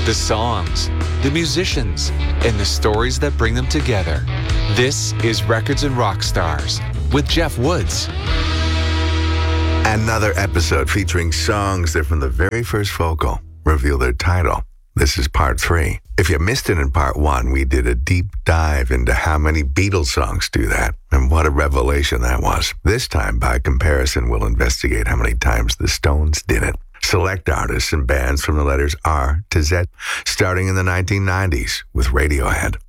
the songs, the musicians, and the stories that bring them together. This is Records and Rock Stars with Jeff Woods. Another episode featuring songs that from the very first vocal reveal their title. This is part 3. If you missed it in part 1, we did a deep dive into how many Beatles songs do that, and what a revelation that was. This time, by comparison, we'll investigate how many times the Stones did it. Select artists and bands from the letters R to Z, starting in the 1990s with Radiohead.